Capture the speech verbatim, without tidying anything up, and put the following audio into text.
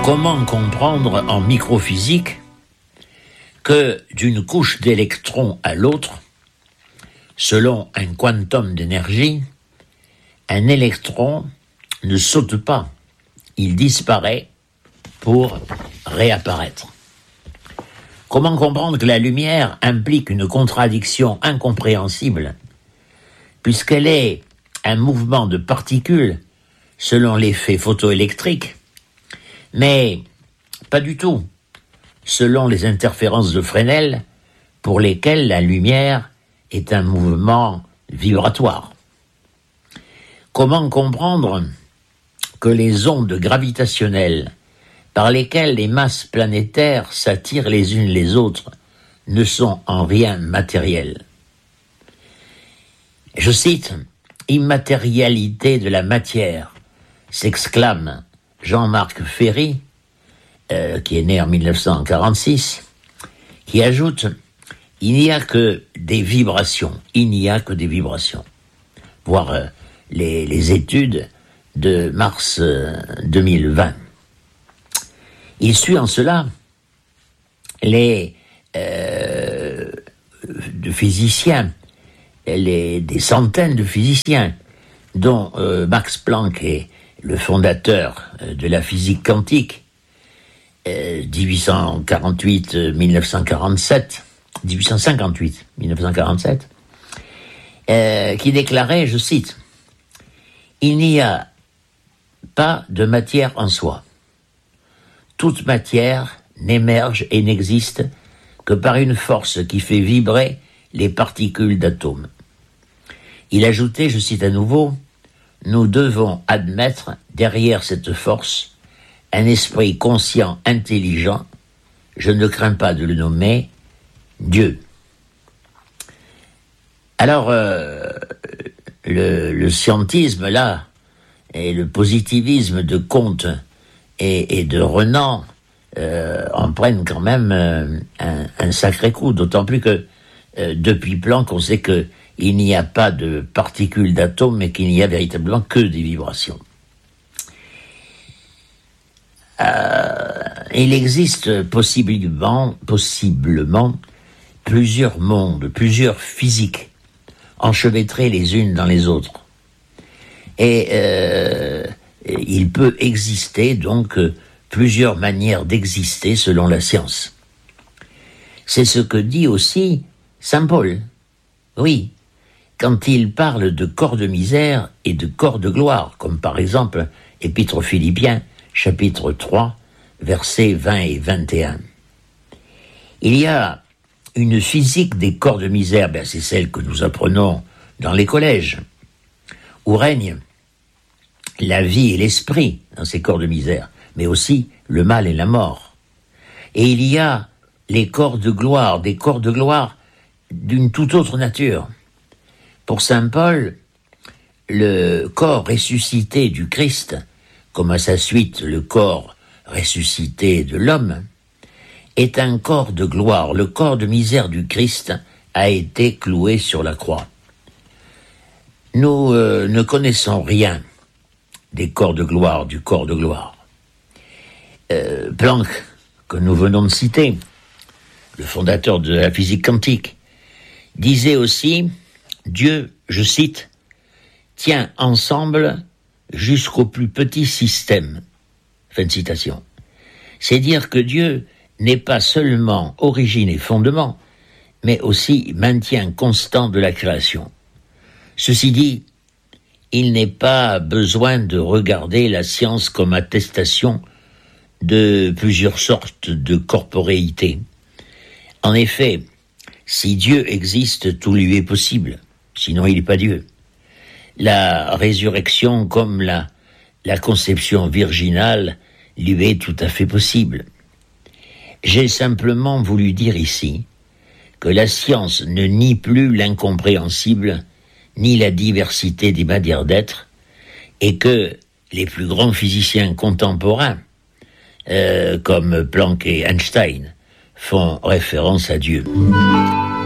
Comment comprendre en microphysique que d'une couche d'électrons à l'autre, selon un quantum d'énergie, un électron ne saute pas, il disparaît pour réapparaître. Comment comprendre que la lumière implique une contradiction incompréhensible, puisqu'elle est un mouvement de particules selon l'effet photoélectrique, mais pas du tout selon les interférences de Fresnel, pour lesquelles la lumière est un mouvement vibratoire. Comment comprendre que les ondes gravitationnelles par lesquelles les masses planétaires s'attirent les unes les autres ne sont en rien matérielles? Je cite « Immatérialité de la matière », s'exclame Jean-Marc Ferry, euh, qui est né en dix-neuf cent quarante-six, qui ajoute « Il n'y a que des vibrations, il n'y a que des vibrations », voire euh, les, les études de mars euh, deux mille vingt. Il suit en cela les euh, de physiciens, les, des centaines de physiciens, dont euh, Max Planck est le fondateur de la physique quantique, euh, dix-huit cent quarante-huit à dix-neuf cent quarante-sept, dix-huit cent cinquante-huit à dix-neuf cent quarante-sept, euh, qui déclarait, je cite, « Il n'y a pas de matière en soi. Toute matière n'émerge et n'existe que par une force qui fait vibrer les particules d'atomes. » Il ajoutait, je cite à nouveau, « Nous devons admettre derrière cette force un esprit conscient, intelligent, je ne crains pas de le nommer, Dieu. » Alors, euh, le, le scientisme, là, et le positivisme de Comte et, et de Renan euh, en prennent quand même euh, un, un sacré coup, d'autant plus que euh, depuis Planck, on sait que il n'y a pas de particules d'atomes, mais qu'il n'y a véritablement que des vibrations. Euh, il existe possiblement, possiblement plusieurs mondes, plusieurs physiques, enchevêtrées les unes dans les autres. Et euh, il peut exister donc plusieurs manières d'exister selon la science. C'est ce que dit aussi saint Paul. Oui, quand il parle de corps de misère et de corps de gloire, comme par exemple Épître aux Philippiens, chapitre trois, versets vingt et vingt et un. Il y a une physique des corps de misère, ben c'est celle que nous apprenons dans les collèges, où règne la vie et l'esprit dans ces corps de misère, mais aussi le mal et la mort. Et il y a les corps de gloire, des corps de gloire d'une toute autre nature. Pour saint Paul, le corps ressuscité du Christ, comme à sa suite le corps ressuscité de l'homme, est un corps de gloire. Le corps de misère du Christ a été cloué sur la croix. Nous euh, ne connaissons rien des corps de gloire, du corps de gloire. Euh, Planck, que nous venons de citer, le fondateur de la physique quantique, disait aussi, Dieu, je cite, tient ensemble jusqu'au plus petit système. Fin de citation. C'est dire que Dieu n'est pas seulement origine et fondement, mais aussi maintien constant de la création. Ceci dit, il n'est pas besoin de regarder la science comme attestation de plusieurs sortes de corporéité. En effet, si Dieu existe, tout lui est possible, sinon il n'est pas Dieu. La résurrection comme la, la conception virginale lui est tout à fait possible. J'ai simplement voulu dire ici que la science ne nie plus l'incompréhensible ni la diversité des manières d'être, et que les plus grands physiciens contemporains, euh, comme Planck et Einstein, font référence à Dieu.